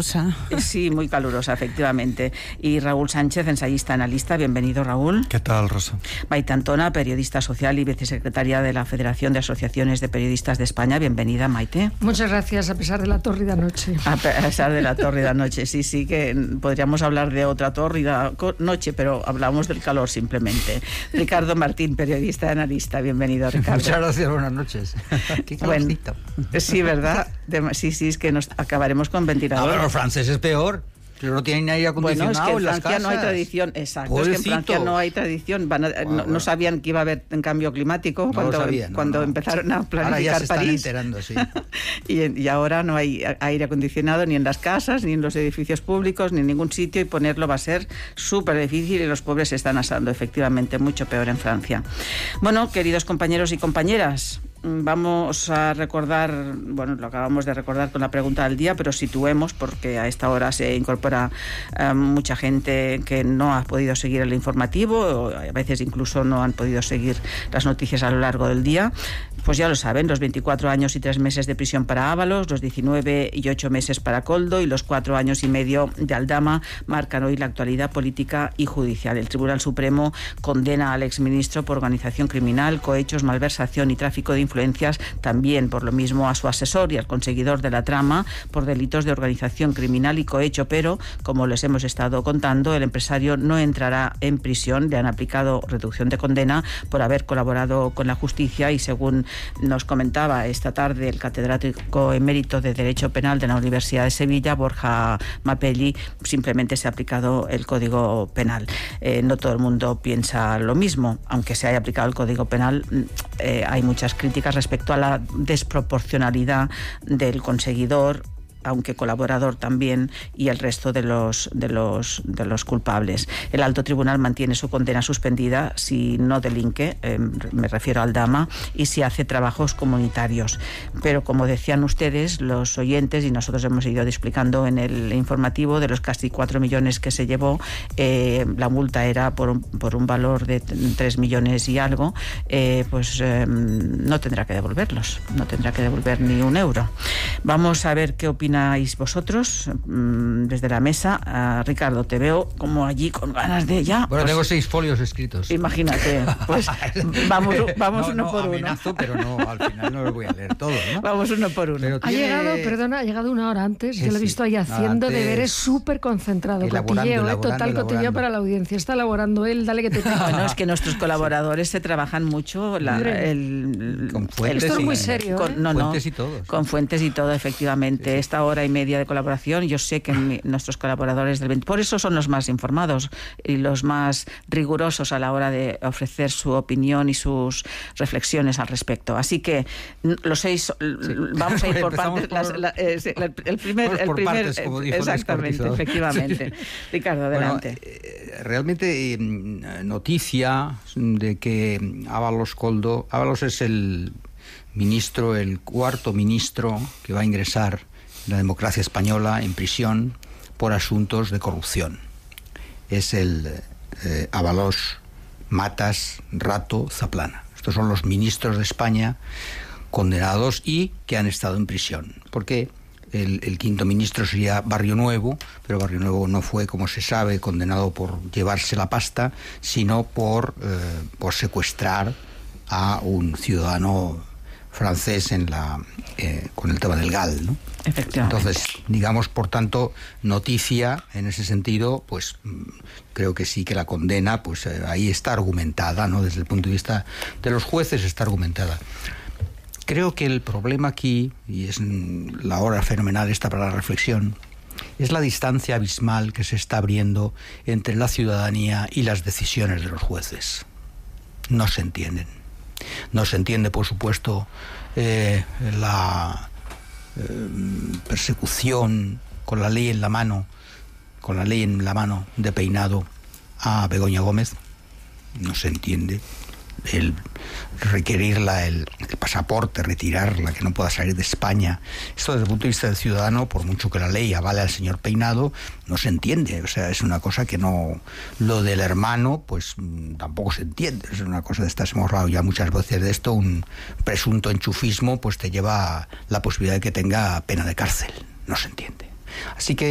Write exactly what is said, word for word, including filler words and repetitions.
calurosa. Sí, muy calurosa, efectivamente. Y Raúl Sánchez, ensayista, analista. Bienvenido, Raúl. ¿Qué tal, Rosa? Maite Antona, periodista social y vicesecretaria de la Federación de Asociaciones de Periodistas de España. Bienvenida, Maite. Muchas gracias, a pesar de la tórrida noche. A pesar de la tórrida noche, sí, sí, que podríamos hablar de otra tórrida noche, pero hablamos del calor simplemente. Ricardo Martín, periodista y analista. Bienvenido, Ricardo. Muchas gracias, buenas noches. Qué calorcito. Bueno, sí, ¿verdad? De, sí, sí, es que nos acabaremos con ventilador. No, pero los franceses peor. No tienen aire acondicionado. Bueno, es que en en las Francia casas. no hay tradición, exacto. Pobrecito. Es que en Francia no hay tradición. Van a, bueno, no, bueno. no sabían que iba a haber un cambio climático no cuando, sabía, no, cuando no. empezaron a planificar ahora ya se están París. enterando, sí. y, y ahora no hay aire acondicionado ni en las casas, ni en los edificios públicos, ni en ningún sitio, y ponerlo va a ser súper difícil, y los pobres se están asando, efectivamente, mucho peor en Francia. Bueno, queridos compañeros y compañeras, vamos a recordar, bueno, lo acabamos de recordar con la pregunta del día, pero situemos, porque a esta hora se incorpora eh, mucha gente que no ha podido seguir el informativo, o a veces incluso no han podido seguir las noticias a lo largo del día. Pues ya lo saben, los veinticuatro años y tres meses de prisión para Ábalos, los diecinueve y ocho meses para Koldo y los cuatro años y medio de Aldama marcan hoy la actualidad política y judicial. El Tribunal Supremo condena al exministro por organización criminal, cohechos, malversación y tráfico de influencias, también por lo mismo a su asesor y al conseguidor de la trama por delitos de organización criminal y cohecho, pero, como les hemos estado contando, el empresario no entrará en prisión. Le han aplicado reducción de condena por haber colaborado con la justicia y, según nos comentaba esta tarde el catedrático emérito de Derecho Penal de la Universidad de Sevilla, Borja Mapelli, simplemente se ha aplicado el Código Penal. Eh, no todo el mundo piensa lo mismo. Aunque se haya aplicado el Código Penal, eh, hay muchas críticas respecto a la desproporcionalidad del conseguidor, aunque colaborador también, y el resto de los de los de los culpables. El alto tribunal mantiene su condena suspendida si no delinque, eh, me refiero al Aldama, y si hace trabajos comunitarios. Pero, como decían ustedes, los oyentes, y nosotros hemos ido explicando en el informativo, de los casi cuatro millones que se llevó, eh, la multa era por un, por un valor de tres millones y algo, eh, pues eh, no tendrá que devolverlos, no tendrá que devolver ni un euro. Vamos a ver qué opina vosotros desde la mesa. Uh, Ricardo, te veo como allí con ganas de ya. Bueno, pues, tengo seis folios escritos. Imagínate, pues vamos, vamos no, uno no, por amenazo, uno. pero no, al final no los voy a leer todos, ¿no? Vamos uno por uno. Pero Ha tiene... llegado, perdona, ha llegado una hora antes. Sí, Yo lo he sí. visto ahí haciendo Antes, deberes súper concentrado. elaborando, Cotilleo, ¿eh? elaborando, Total elaborando. cotilleo para la audiencia. Está elaborando él, dale que te pico. Bueno, es que nuestros colaboradores se trabajan mucho la, el, con fuentes. el, Esto es muy y, serio, con, ¿eh? no, no, fuentes y todo. Sí. Con fuentes y todo, efectivamente. Sí, sí. Esta hora y media de colaboración, yo sé que mi, nuestros colaboradores del veinte, por eso son los más informados y los más rigurosos a la hora de ofrecer su opinión y sus reflexiones al respecto. Así que los seis, sí. Vamos a ir por partes. Por, las, la, eh, el, el primer, el por primer partes, como dijo exactamente, efectivamente. Ricardo, adelante. Bueno, eh, realmente eh, noticia de que Ábalos Koldo, Ábalos es el ministro, el cuarto ministro que va a ingresar en la democracia española en prisión por asuntos de corrupción. Es el eh, Ábalos, Matas, Rato, Zaplana. Estos son los ministros de España condenados y que han estado en prisión. Porque el, el quinto ministro sería Barrio Nuevo, pero Barrio Nuevo no fue, como se sabe, condenado por llevarse la pasta, sino por, eh, por secuestrar a un ciudadano francés en la eh, con el tema del gal, ¿no? Efectivamente. Entonces, digamos, por tanto, noticia en ese sentido, pues creo que sí que la condena, pues eh, ahí está argumentada, ¿no? Desde el punto de vista de los jueces está argumentada. Creo que el problema aquí, y es la hora fenomenal esta para la reflexión, es la distancia abismal que se está abriendo entre la ciudadanía y las decisiones de los jueces. No se entienden. No se entiende, por supuesto, eh, la eh, persecución con la ley en la mano, con la ley en la mano de Peinado a Begoña Gómez. No se entiende el requerirla, el, el pasaporte, retirarla, que no pueda salir de España. Esto desde el punto de vista del ciudadano, por mucho que la ley avale al señor Peinado, no se entiende. O sea, es una cosa que no... Lo del hermano, pues tampoco se entiende. Es una cosa de estas, hemos hablado ya muchas veces de esto, un presunto enchufismo, pues te lleva a la posibilidad de que tenga pena de cárcel. No se entiende. Así que